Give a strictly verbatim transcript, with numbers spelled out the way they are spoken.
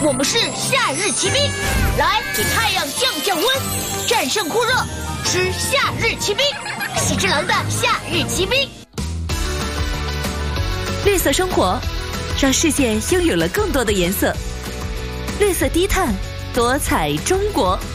我们是夏日骑兵，来给太阳降降温，战胜酷热，吃夏日骑兵，喜之郎的夏日骑兵。 绿色生活，让世界拥有了更多的颜色。绿色低碳，多彩中国。